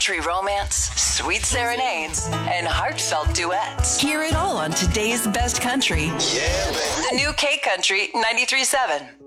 country romance, sweet serenades, and heartfelt duets. Hear it all on today's best country. Yeah, baby. The new K Country 93.7.